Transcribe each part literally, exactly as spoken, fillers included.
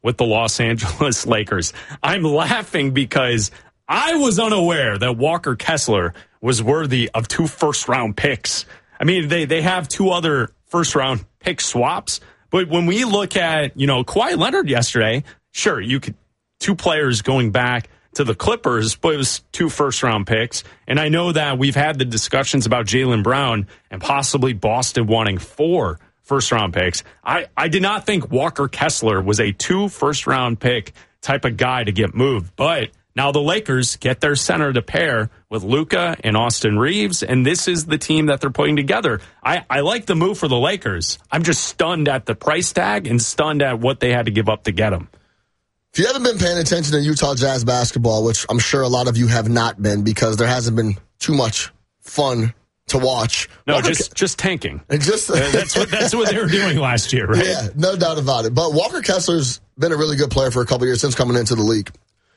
with the Los Angeles Lakers. I'm laughing because I was unaware that Walker Kessler was worthy of two first-round picks. I mean, they, they have two other first-round pick swaps, but when we look at, you know, Kawhi Leonard yesterday, sure, you could two players going back to the Clippers, but it was two first-round picks. And I know that we've had the discussions about Jaylen Brown and possibly Boston wanting four first-round picks. I, I did not think Walker Kessler was a two first-round pick type of guy to get moved. But now the Lakers get their center to pair with Luka and Austin Reeves, and this is the team that they're putting together. I, I like the move for the Lakers. I'm just stunned at the price tag and stunned at what they had to give up to get him. If you haven't been paying attention to Utah Jazz basketball, which I'm sure a lot of you have not been because there hasn't been too much fun to watch. No, Walker just Ke- just tanking. Just that's what that's what they were doing last year, right? Yeah, no doubt about it. But Walker Kessler's been a really good player for a couple of years since coming into the league.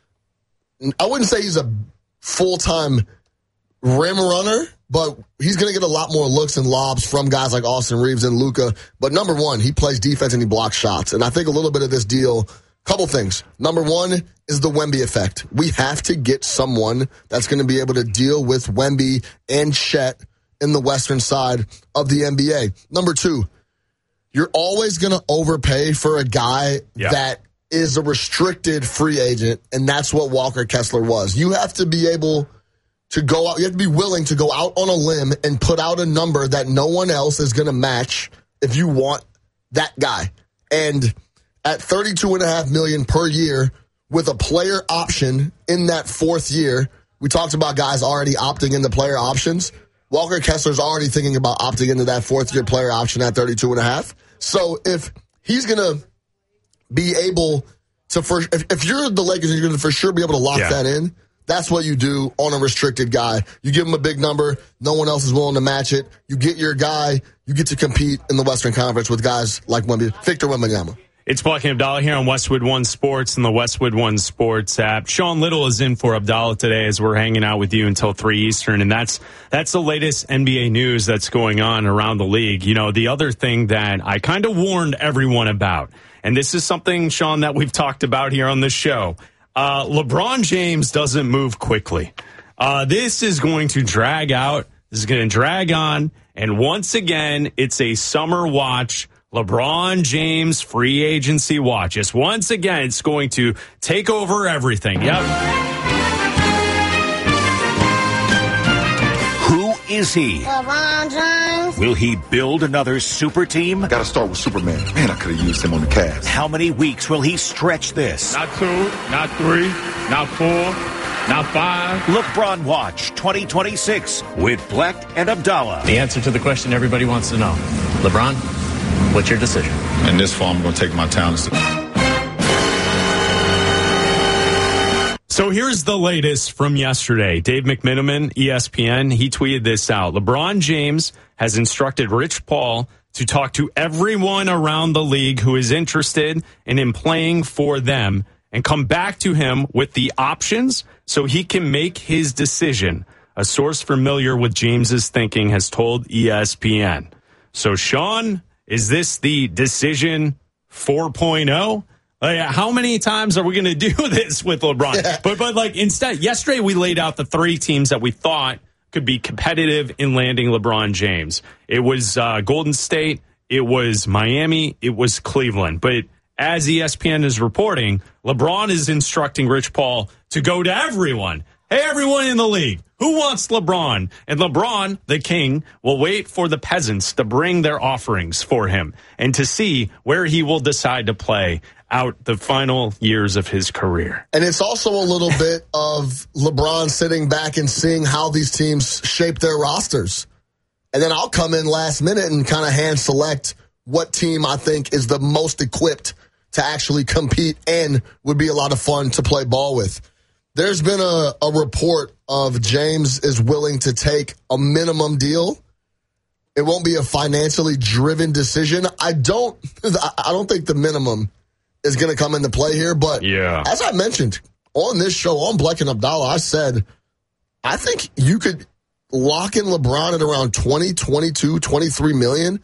I wouldn't say he's a full-time rim runner, but he's going to get a lot more looks and lobs from guys like Austin Reeves and Luka. But number one, he plays defense and he blocks shots. And I think a little bit of this deal, couple things. Number one is the Wemby effect. We have to get someone that's going to be able to deal with Wemby and Chet in the western side of the N B A. Number two, you're always going to overpay for a guy yeah. that is a restricted free agent, and that's what Walker Kessler was. You have to be able to go out, you have to be willing to go out on a limb and put out a number that no one else is going to match if you want that guy. And at thirty-two point five million dollars per year with a player option in that fourth year, we talked about guys already opting into player options. Walker Kessler's already thinking about opting into that fourth year player option at thirty-two point five. So if he's going to be able to, for, if, if you're the Lakers, you're going to for sure be able to lock yeah. that in. That's what you do on a restricted guy. You give him a big number. No one else is willing to match it. You get your guy. You get to compete in the Western Conference with guys like Wemby, Victor Wembanyama. It's Buck and Abdallah here on Westwood One Sports and the Westwood One Sports app. Sean Little is in for Abdallah today as we're hanging out with you until three Eastern, and that's that's the latest N B A news that's going on around the league. You know, the other thing that I kind of warned everyone about, and this is something, Sean, that we've talked about here on the show, uh, LeBron James doesn't move quickly. Uh, this is going to drag out. This is going to drag on, and once again, it's a summer watch. LeBron James free agency watch. Just once again, it's going to take over everything. Yep. Who is he? LeBron James. Will he build another super team? Got to start with Superman. Man, I could have used him on the Cavs. How many weeks will he stretch this? Not two, not three, not four, not five. LeBron Watch twenty twenty-six with Black and Abdallah. The answer to the question everybody wants to know. LeBron, what's your decision? In this fall, I'm going to take my talents. So here's the latest from yesterday. Dave McMenamin, E S P N, he tweeted this out. LeBron James has instructed Rich Paul to talk to everyone around the league who is interested in him playing for them and come back to him with the options so he can make his decision. A source familiar with James's thinking has told E S P N. So, Sean, is this the decision four point oh? Like, how many times are we going to do this with LeBron? Yeah. But, but like, instead, yesterday we laid out the three teams that we thought could be competitive in landing LeBron James. It was uh, Golden State, it was Miami, it was Cleveland. But as E S P N is reporting, LeBron is instructing Rich Paul to go to everyone. Hey, everyone in the league, who wants LeBron? And LeBron, the king, will wait for the peasants to bring their offerings for him and to see where he will decide to play out the final years of his career. And it's also a little bit of LeBron sitting back and seeing how these teams shape their rosters. And then I'll come in last minute and kind of hand select what team I think is the most equipped to actually compete and would be a lot of fun to play ball with. There's been a, a report of James is willing to take a minimum deal. It won't be a financially driven decision. I don't I don't think the minimum is going to come into play here. But yeah. as I mentioned on this show, on Black and Abdallah, I said, I think you could lock in LeBron at around twenty, twenty-two, twenty-three million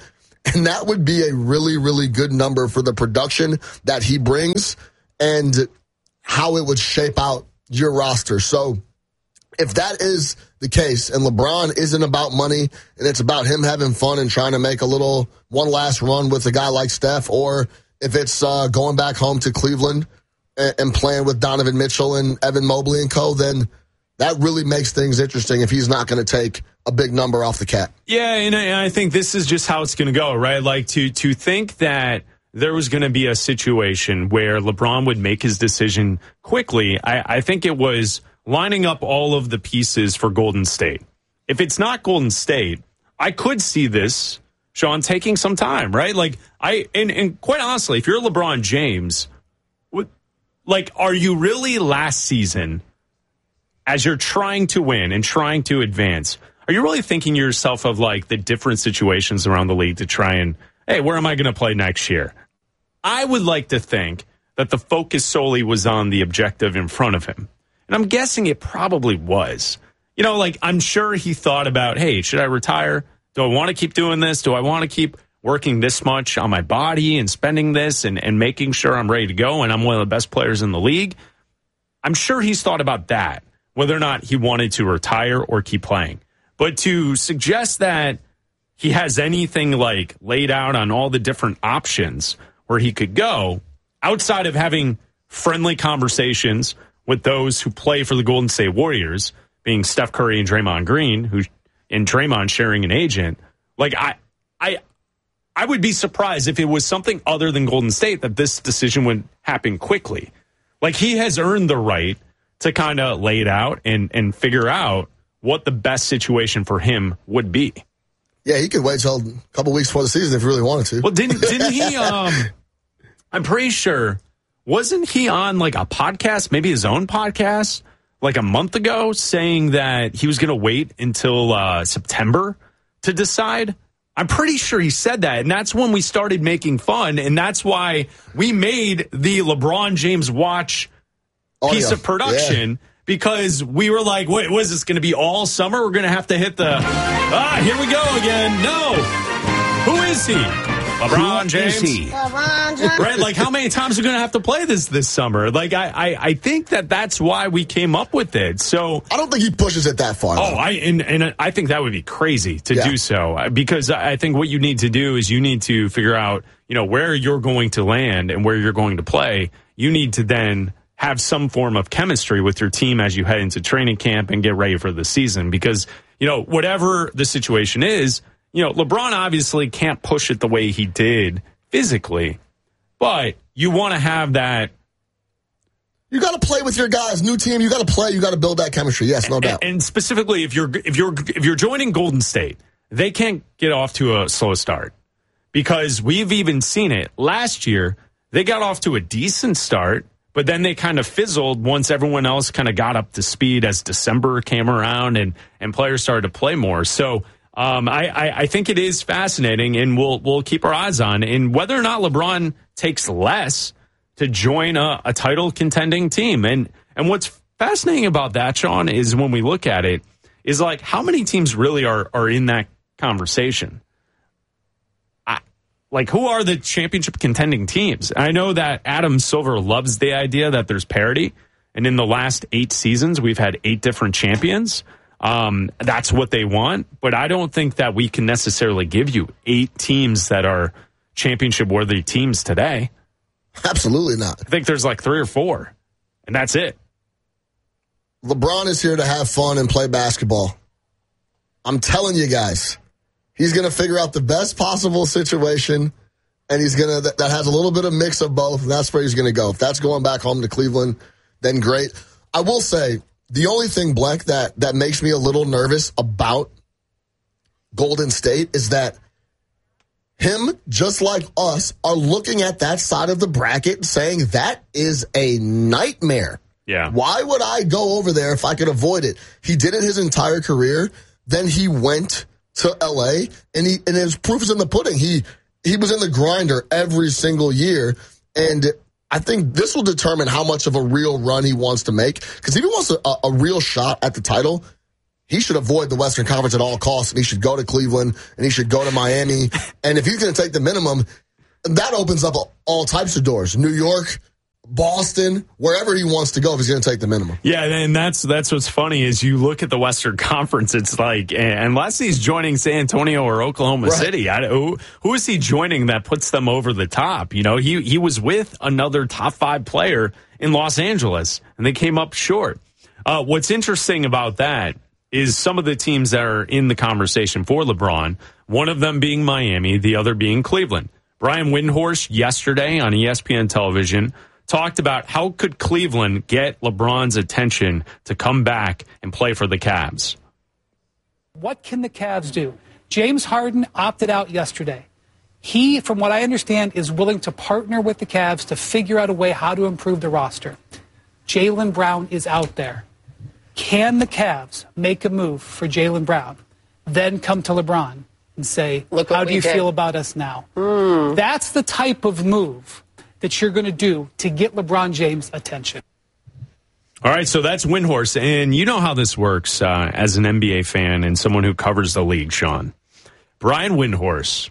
And that would be a really, really good number for the production that he brings and how it would shape out your roster. So if that is the case and LeBron isn't about money and it's about him having fun and trying to make a little one last run with a guy like Steph, or if it's uh, going back home to Cleveland and, and playing with Donovan Mitchell and Evan Mobley and co, then that really makes things interesting if he's not going to take a big number off the cap. Yeah, and I, and I think this is just how it's going to go, right? Like to to think that there was going to be a situation where LeBron would make his decision quickly, I, I think it was lining up all of the pieces for Golden State. If it's not Golden State, I could see this, Sean, taking some time, right? Like, I and, and quite honestly, if you're LeBron James, what, like, are you really last season, as you're trying to win and trying to advance, are you really thinking to yourself of, like, the different situations around the league to try and, hey, where am I going to play next year? I would like to think that the focus solely was on the objective in front of him. And I'm guessing it probably was. You know, like, I'm sure he thought about, hey, should I retire? Do I want to keep doing this? Do I want to keep working this much on my body and spending this and, and making sure I'm ready to go and I'm one of the best players in the league? I'm sure he's thought about that, whether or not he wanted to retire or keep playing. But to suggest that he has anything, like, laid out on all the different options where he could go, outside of having friendly conversations with those who play for the Golden State Warriors, being Steph Curry and Draymond Green, who and Draymond sharing an agent, like, I I I would be surprised if it was something other than Golden State that this decision would happen quickly. Like, he has earned the right to kind of lay it out and, and figure out what the best situation for him would be. Yeah, he could wait till a couple weeks before the season if he really wanted to. Well, didn't didn't he? Um, I'm pretty sure, wasn't he on, like, a podcast, maybe his own podcast, like a month ago, saying that he was going to wait until uh, September to decide? I'm pretty sure he said that, and that's when we started making fun, and that's why we made the LeBron James watch piece Audio. of production. Yeah. Because we were like, wait, what is this going to be all summer? We're going to have to hit the, ah, here we go again. No. Who is he? LeBron James? Who is he? LeBron James. Right? Like, how many times are we going to have to play this this summer? Like, I, I, I think that that's why we came up with it. So I don't think he pushes it that far. Oh, though. I and, and I think that would be crazy to yeah. do so. Because I think what you need to do is you need to figure out, you know, where you're going to land and where you're going to play. You need to then have some form of chemistry with your team as you head into training camp and get ready for the season. Because, you know, whatever the situation is, you know, LeBron obviously can't push it the way he did physically, but you want to have that. You got to play with your guys. New team, you got to play. You got to build that chemistry. Yes, no doubt. And, and specifically, if you're if you're if you're joining Golden State, they can't get off to a slow start, because we've even seen it last year. They got off to a decent start, but then they kind of fizzled once everyone else kind of got up to speed as December came around and, and players started to play more. So um, I, I, I think it is fascinating, and we'll we'll keep our eyes on. And whether or not LeBron takes less to join a, a title contending team. And and what's fascinating about that, Sean, is when we look at it, is like how many teams really are, are in that conversation? Like, who are the championship contending teams? I know that Adam Silver loves the idea that there's parity. And in the last eight seasons, we've had eight different champions. Um, that's what they want. But I don't think that we can necessarily give you eight teams that are championship-worthy teams today. Absolutely not. I think there's like three or four, and that's it. LeBron is here to have fun and play basketball. I'm telling you guys. He's going to figure out the best possible situation, and he's going to that, that has a little bit of mix of both, and that's where he's going to go. If that's going back home to Cleveland, then great. I will say, the only thing, Blank, that, that makes me a little nervous about Golden State is that him, just like us, are looking at that side of the bracket saying that is a nightmare. Yeah. Why would I go over there if I could avoid it? He did it his entire career. Then he went to L A, and he and his proof is in the pudding. He he was in the grinder every single year, and I think this will determine how much of a real run he wants to make. Because if he wants a, a real shot at the title, he should avoid the Western Conference at all costs, and he should go to Cleveland, and he should go to Miami. And if he's going to take the minimum, that opens up all types of doors. New York, Boston, wherever he wants to go if he's going to take the minimum. Yeah, and that's that's what's funny is you look at the Western Conference, it's like, unless he's joining San Antonio or Oklahoma right. City, I, who, who is he joining that puts them over the top? You know, he, he was with another top five player in Los Angeles, and they came up short. Uh, what's interesting about that is some of the teams that are in the conversation for LeBron, one of them being Miami, the other being Cleveland. Brian Windhorst yesterday on E S P N television talked about how could Cleveland get LeBron's attention to come back and play for the Cavs. What can the Cavs do? James Harden opted out yesterday. He, from what I understand, is willing to partner with the Cavs to figure out a way how to improve the roster. Jaylen Brown is out there. Can the Cavs make a move for Jaylen Brown, then come to LeBron and say, how do you did. feel about us now? Mm. That's the type of move that you're going to do to get LeBron James' attention. All right, so that's Windhorst. And you know how this works uh, as an N B A fan and someone who covers the league, Sean. Brian Windhorst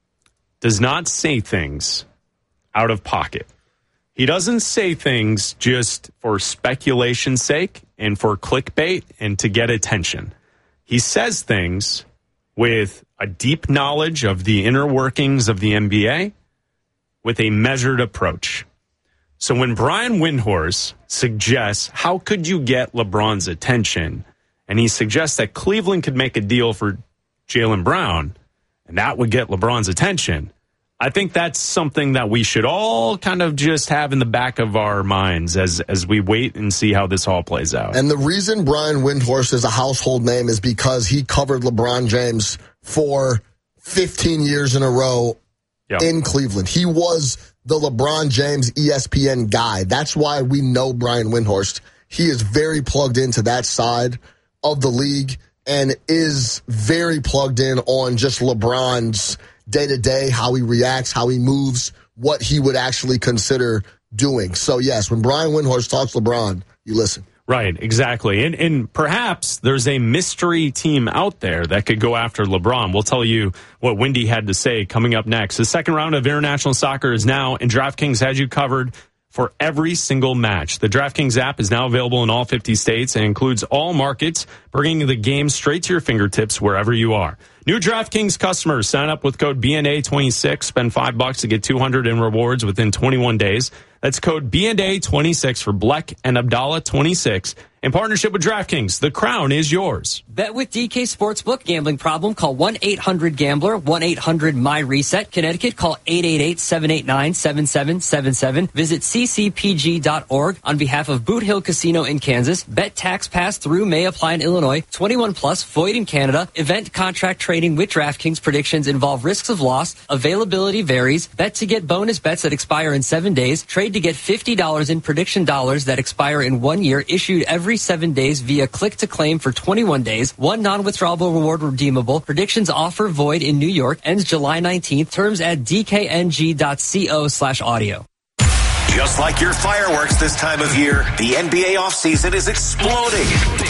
does not say things out of pocket. He doesn't say things just for speculation's sake and for clickbait and to get attention. He says things with a deep knowledge of the inner workings of the N B A with a measured approach. So when Brian Windhorst suggests, how could you get LeBron's attention? And he suggests that Cleveland could make a deal for Jaylen Brown, and that would get LeBron's attention. I think that's something that we should all kind of just have in the back of our minds as as we wait and see how this all plays out. And the reason Brian Windhorst is a household name is because he covered LeBron James for fifteen years in a row yep. in Cleveland. He was the LeBron James E S P N guy. That's why we know Brian Windhorst. He is very plugged into that side of the league and is very plugged in on just LeBron's day-to-day, how he reacts, how he moves, what he would actually consider doing. So, yes, when Brian Windhorst talks LeBron, you listen. Right, exactly. And, and perhaps there's a mystery team out there that could go after LeBron. We'll tell you what Wendy had to say coming up next. The second round of international soccer is now, and DraftKings has you covered for every single match. The DraftKings app is now available in all fifty states and includes all markets, bringing the game straight to your fingertips wherever you are. New DraftKings customers sign up with code B N A twenty-six. Spend five bucks to get two hundred in rewards within twenty-one days. That's code B N A twenty-six for Bleck and Abdallah twenty-six. In partnership with DraftKings, the crown is yours. Bet with D K Sportsbook. Gambling problem? Call one eight hundred gambler, one eight hundred my reset. Connecticut, call eight eight eight, seven eight nine, seven seven seven seven. Visit c c p g dot org on behalf of Boot Hill Casino in Kansas. Bet tax pass through may apply in Illinois. twenty-one plus, void in Canada. Event contract trading with DraftKings. Predictions involve risks of loss. Availability varies. Bet to get bonus bets that expire in seven days. Trade to get fifty dollars in prediction dollars that expire in one year. Issued every seven days via click to claim for twenty-one days. One non-withdrawable reward redeemable. Predictions offer void in New York. Ends July nineteenth. Terms at d k n g dot co slash audio. Just like your fireworks this time of year, the N B A offseason is exploding.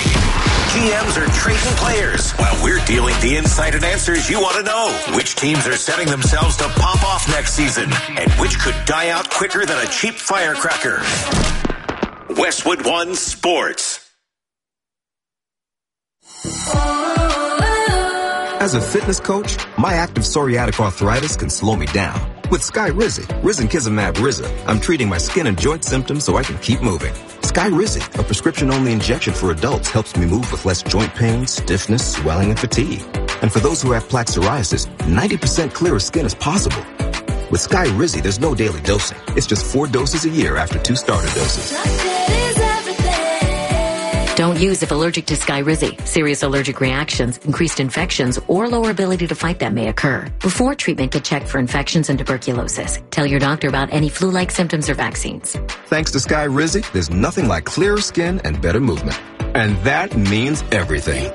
G Ms are trading players while we're dealing the insight and answers you want to know. Which teams are setting themselves to pop off next season and which could die out quicker than a cheap firecracker. Westwood One Sports. As a fitness coach, my active psoriatic arthritis can slow me down. With Skyrizi, Risankizumab Riza, I'm treating my skin and joint symptoms so I can keep moving. Skyrizi, a prescription-only injection for adults, helps me move with less joint pain, stiffness, swelling, and fatigue. And for those who have plaque psoriasis, ninety percent clearer skin is possible. With Skyrizi, there's no daily dosing. It's just four doses a year after two starter doses. Don't use if allergic to Skyrizi. Serious allergic reactions, increased infections, or lower ability to fight them may occur. Before treatment, get checked for infections and tuberculosis. Tell your doctor about any flu-like symptoms or vaccines. Thanks to Skyrizi, there's nothing like clearer skin and better movement. And that means everything.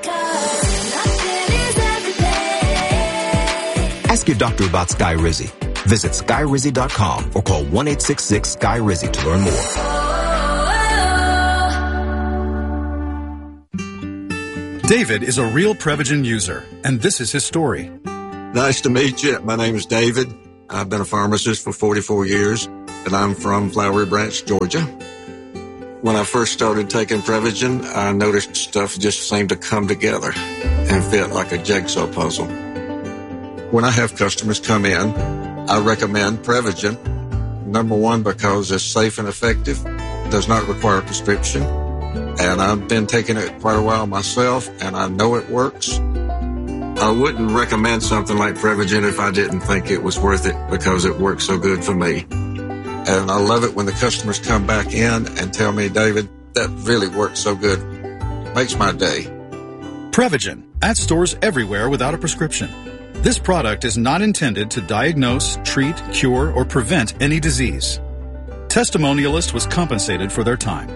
Ask your doctor about Skyrizi. Visit skyrizi dot com or call one eight six six Sky Rizi to learn more. David is a real Prevagen user, and this is his story. Nice to meet you. My name is David. I've been a pharmacist for forty-four years, and I'm from Flowery Branch, Georgia. When I first started taking Prevagen, I noticed stuff just seemed to come together and fit like a jigsaw puzzle. When I have customers come in, I recommend Prevagen. Number one, because it's safe and effective, does not require a prescription, and I've been taking it quite a while myself, and I know it works. I wouldn't recommend something like Prevagen if I didn't think it was worth it because it works so good for me. And I love it when the customers come back in and tell me, David, that really works so good. Makes my day. Prevagen, at stores everywhere without a prescription. This product is not intended to diagnose, treat, cure, or prevent any disease. Testimonialist was compensated for their time.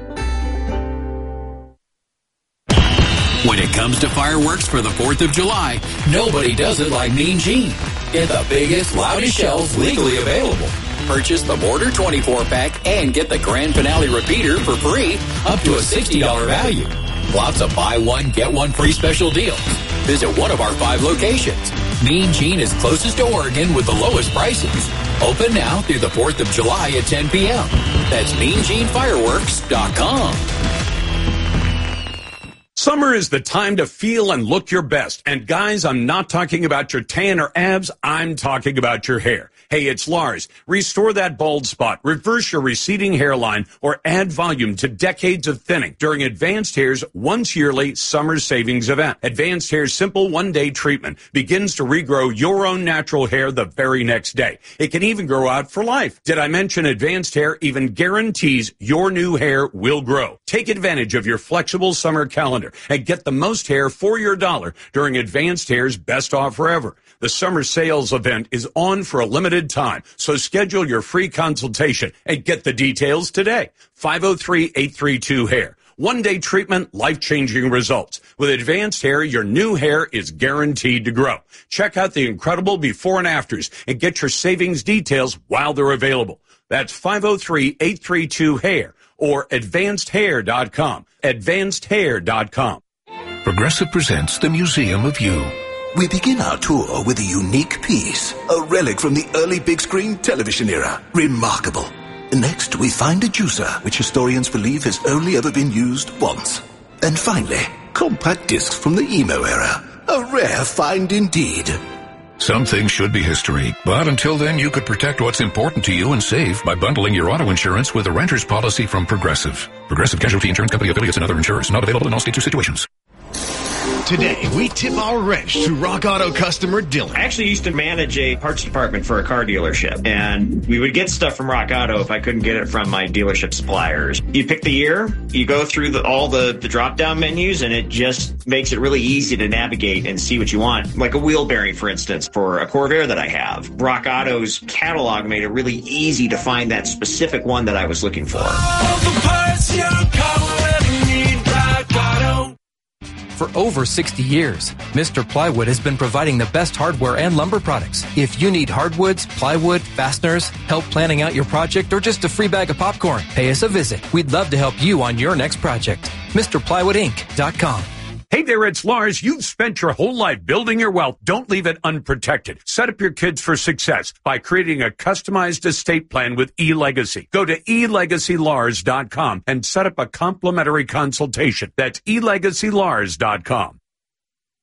When it comes to fireworks for the fourth of July, nobody does it like Mean Gene. Get the biggest, loudest shells legally available. Purchase the Mortar twenty-four pack and get the Grand Finale repeater for free, up to a sixty dollars value. Lots of buy one, get one free special deals. Visit one of our five locations. Mean Gene is closest to Oregon with the lowest prices. Open now through the fourth of July at ten p.m. That's mean gene fireworks dot com. Summer is the time to feel and look your best. And guys, I'm not talking about your tan or abs. I'm talking about your hair. Hey, it's Lars. Restore that bald spot, reverse your receding hairline, or add volume to decades of thinning during Advanced Hair's once yearly summer savings event. Advanced Hair's simple one-day treatment begins to regrow your own natural hair the very next day. It can even grow out for life. Did I mention Advanced Hair even guarantees your new hair will grow? Take advantage of your flexible summer calendar and get the most hair for your dollar during Advanced Hair's best offer ever. The summer sales event is on for a limited time, so schedule your free consultation and get the details today. five oh three, eight three two, hair. One-day treatment, life-changing results. With Advanced Hair, your new hair is guaranteed to grow. Check out the incredible before and afters and get your savings details while they're available. That's five oh three, eight three two, hair or advanced hair dot com. advanced hair dot com. Progressive presents the Museum of You. We begin our tour with a unique piece, a relic from the early big screen television era. Remarkable. Next, we find a juicer, which historians believe has only ever been used once. And finally, compact discs from the emo era. A rare find indeed. Some things should be history, but until then you could protect what's important to you and save by bundling your auto insurance with a renter's policy from Progressive. Progressive Casualty Insurance Company affiliates and other insurers. Not available in all states or situations. Today, we tip our wrench to Rock Auto customer Dylan. I actually used to manage a parts department for a car dealership, and we would get stuff from Rock Auto if I couldn't get it from my dealership suppliers. You pick the year, you go through the, all the, the drop-down menus, and it just makes it really easy to navigate and see what you want. Like a wheel bearing, for instance, for a Corvair that I have. Rock Auto's catalog made it really easy to find that specific one that I was looking for. All the parts your car will ever need, Rock Auto. For over sixty years, Mister Plywood has been providing the best hardware and lumber products. If you need hardwoods, plywood, fasteners, help planning out your project, or just a free bag of popcorn, pay us a visit. We'd love to help you on your next project. Mr Plywood Inc dot com. Hey there, it's Lars. You've spent your whole life building your wealth. Don't leave it unprotected. Set up your kids for success by creating a customized estate plan with eLegacy. Go to e legacy lars dot com and set up a complimentary consultation. That's e legacy lars dot com.